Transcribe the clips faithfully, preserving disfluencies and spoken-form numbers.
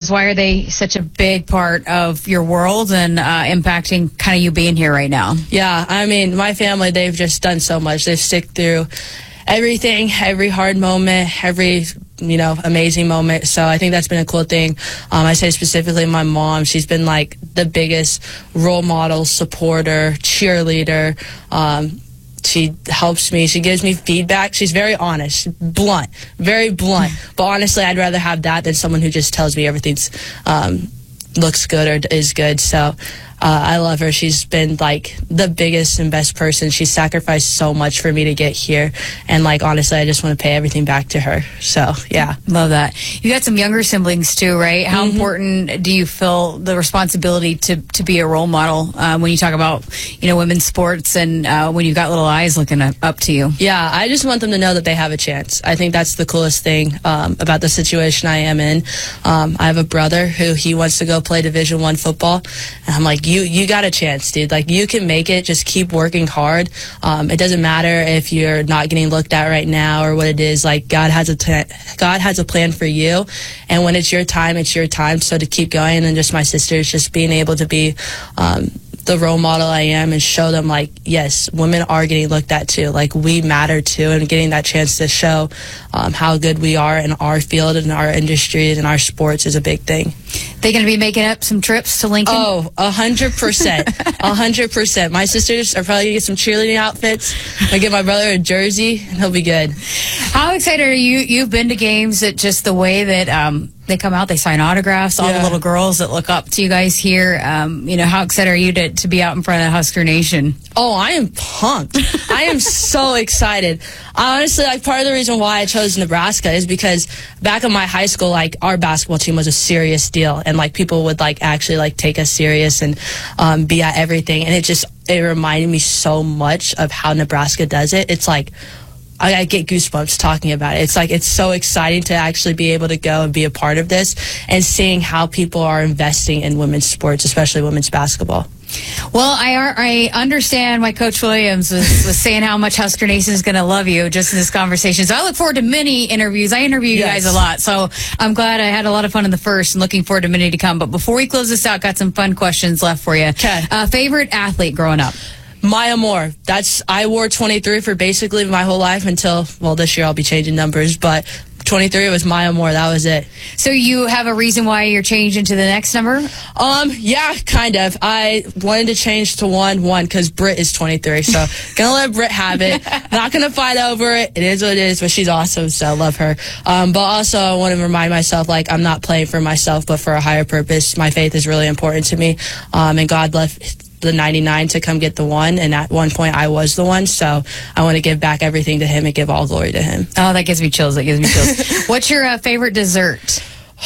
girls, why are they such a big part of your world and uh, impacting kind of you being here right now? Yeah, I mean, my family, they've just done so much. They've stick through everything, every hard moment, every, you know, amazing moment. So I think that's been a cool thing. Um, I say specifically my mom, she's been like the biggest role model, supporter, cheerleader. Um, she helps me. She gives me feedback. She's very honest, blunt, very blunt. But honestly, I'd rather have that than someone who just tells me everything's um, looks good or is good. So uh, I love her. She's been like the biggest and best person. She's sacrificed so much for me to get here. And like, honestly, I just want to pay everything back to her. So yeah. Love that. You got some younger siblings too, right? How mm-hmm. important do you feel the responsibility to, to be a role model uh, when you talk about, you know, women's sports and uh, when you've got little eyes looking up to you? Yeah, I just want them to know that they have a chance. I think that's the coolest thing um, about the situation I am in. Um, I have a brother who he wants to go play Division One football. And I'm like, you you got a chance, dude. Like, you can make it. Just keep working hard. Um, it doesn't matter if you're not getting looked at right now or what it is. Like, God has a t- God has a plan for you, and when it's your time, it's your time. So to keep going, and then just my sisters, just being able to be um, the role model I am and show them, like, yes, women are getting looked at too. Like, we matter too, and getting that chance to show um, how good we are in our field and our industries and our sports is a big thing. They going to be making up some trips to Lincoln? Oh, a hundred percent, a hundred percent. My sisters are probably gonna get some cheerleading outfits. I get my brother a jersey, and he'll be good. How excited are you? You've been to games that just the way that um, they come out, they sign autographs. All yeah. the little girls that look up to you guys here. Um, you know, how excited are you to to be out in front of Husker Nation? Oh, I am pumped. I am so excited. Honestly, like, part of the reason why I chose Nebraska is because back in my high school, like, our basketball team was a serious deal, and like, people would like actually like take us serious and um, be at everything, and it just it reminded me so much of how Nebraska does it. It's like, I, I get goosebumps talking about it. It's like, it's so exciting to actually be able to go and be a part of this and seeing how people are investing in women's sports, especially women's basketball. Well, I I understand why Coach Williams was, was saying how much Husker Nation is going to love you just in this conversation. So I look forward to many interviews. I interview you yes. guys a lot. So I'm glad I had a lot of fun in the first and looking forward to many to come. But before we close this out, got some fun questions left for you. Okay. Uh, favorite athlete growing up? Maya Moore. That's, I wore twenty-three for basically my whole life until, well, this year I'll be changing numbers, but twenty-three was Maya Moore. That was it. So you have a reason why you're changing to the next number? Um, yeah, kind of. I wanted to change to one, one, because Britt is twenty-three. So gonna let Britt have it. Not gonna fight over it. It is what it is, but she's awesome, so I love her. Um, but also I want to remind myself, like, I'm not playing for myself, but for a higher purpose. My faith is really important to me. Um, and God left the ninety-nine to come get the one, and at one point I was the one, so I want to give back everything to him and give all glory to him. Oh, that gives me chills. That gives me chills. What's your uh, favorite dessert?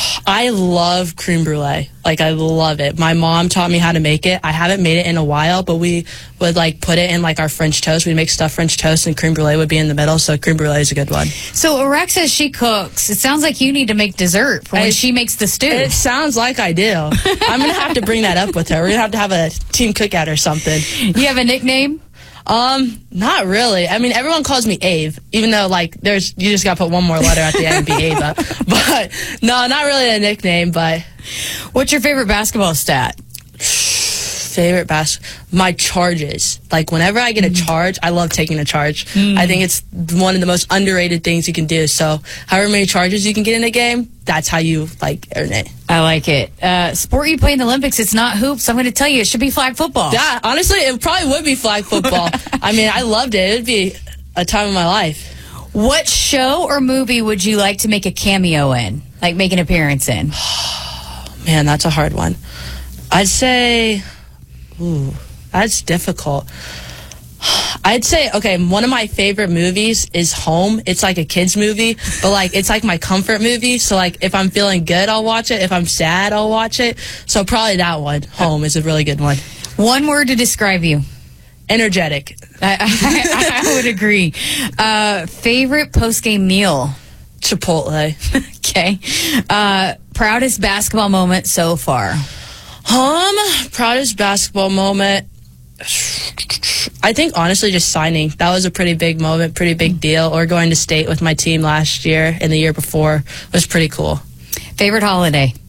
I love creme brulee. Like, I love it. My mom taught me how to make it. I haven't made it in a while, but we would like put it in like our French toast. We'd make stuffed French toast and creme brulee would be in the middle, so creme brulee is a good one. So Iraq says she cooks. It sounds like you need to make dessert for when I, she makes the stew. It sounds like I do. I'm going to have to bring that up with her. We're going to have to have a team cookout or something. You have a nickname? Um, not really. I mean, everyone calls me Ave, even though, like, there's, you just gotta put one more letter at the end and be Ava. But, no, not really a nickname, but. What's your favorite basketball stat? Favorite bas- my charges. Like, whenever I get a charge, I love taking a charge. Mm. I think it's one of the most underrated things you can do. So, however many charges you can get in a game, that's how you, like, earn it. I like it. Uh, sport you play in the Olympics, it's not hoops. I'm going to tell you, it should be flag football. Yeah, honestly, it probably would be flag football. I mean, I loved it. It would be a time of my life. What show or movie would you like to make a cameo in? Like, make an appearance in? Man, that's a hard one. I'd say... Ooh, that's difficult. I'd say, okay, one of my favorite movies is Home. It's like a kid's movie, but like, it's like my comfort movie. So like, if I'm feeling good, I'll watch it. If I'm sad, I'll watch it. So probably that one. Home is a really good one. One word to describe you. Energetic. I, I, I would agree. Uh, favorite post-game meal? Chipotle. Okay. Uh, proudest basketball moment so far? Um, proudest basketball moment. I think honestly just signing. That was a pretty big moment, pretty big deal. Or going to state with my team last year and the year before was pretty cool. Favorite holiday?